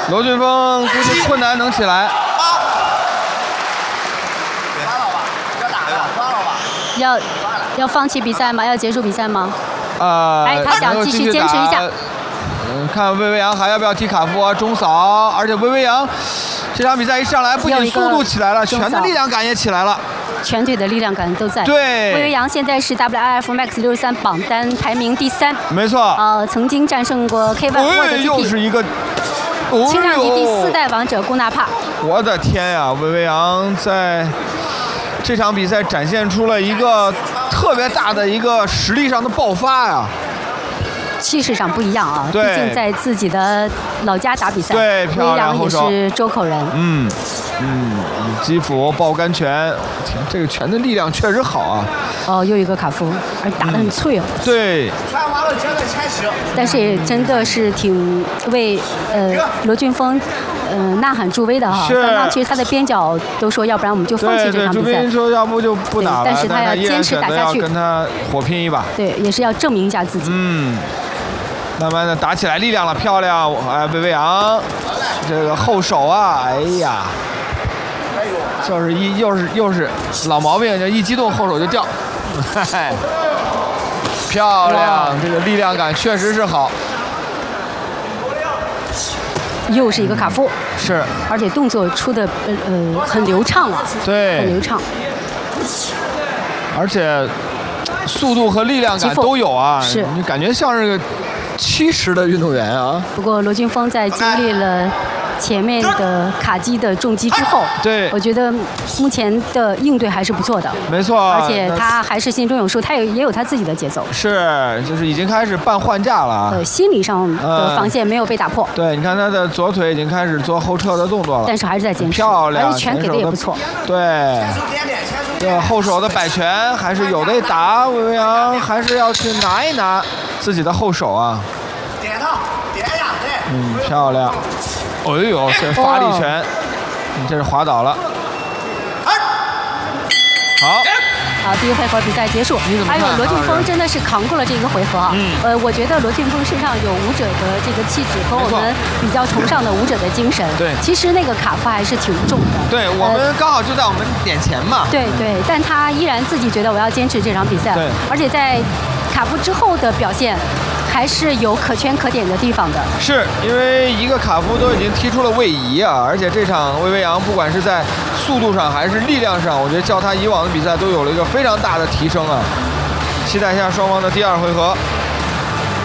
罗俊峰估计困难能起来。 要放弃比赛吗？要结束比赛吗？他想继续坚持一下。 看魏阳还要不要踢卡夫啊？中扫，而且魏阳这场比赛一上来，不仅速度起来了，拳的力量感也起来了， 拳腿的力量感都在。 对， 魏阳现在是 WIF Max 63榜单排名第3。 没错。 曾经战胜过 K1 沃德 GP。 又是一个。 轻量级第4代王者龚纳帕。 我的天呀，魏阳在这场比赛展现出了一个特别大的一个实力上的爆发呀。 气势上不一样啊，毕竟在自己的老家打比赛。 对， 魏阳也是周口人。 击斧爆杆拳，这个拳的力量确实好啊。 又一个卡夫，而打得很脆哦。 对。 但是也真的是挺为罗俊峰呐喊助威的哈。刚刚其实他的边角都说，要不然我们就放弃这场比赛。 对，朱斌说要不就不打了。 但是他要坚持打下去， 跟他火拼一把。 对，也是要证明一下自己。 慢慢的打起来力量了，漂亮！魏阳这个后手啊，哎呀，就是又是老毛病，就一激动后手就掉。漂亮，这个力量感确实是好。 又是一个卡夫， 是， 而且动作出的很流畅啊， 对， 很流畅， 而且速度和力量感都有啊， 是你感觉像是个70的运动员啊。 不过罗俊峰在经历了前面的卡击的重击之后， 对， 我觉得目前的应对还是不错的。 没错， 而且他还是心中有数，他也有他自己的节奏。 是，就是已经开始半换架了。 心理上的防线没有被打破。 对，你看他的左腿已经开始做后撤的动作了， 但是还是在坚持， 漂亮， 而且拳给的也不错。 对，这后手的摆拳还是有的打，魏阳还是要去拿一拿自己的后手啊。 点他，点呀，对。 漂亮。哎呦，这发力拳，这是滑倒了。 好，第一回合比赛结束。还有罗俊峰真的是扛过了这一个回合啊。我觉得罗俊峰身上有武者的这个气质和我们比较崇尚的武者的精神。 对， 其实那个卡夫还是挺重的。 对，我们刚好就在我们脸前嘛。 对，但他依然自己觉得我要坚持这场比赛。 对， 而且在卡夫之后的表现。还是有可圈可点的地方的， 是因为一个卡夫都已经踢出了位移啊，而且这场魏阳不管是在速度上还是力量上，我觉得较他以往的比赛都有了一个非常大的提升啊，期待一下双方的第2回合。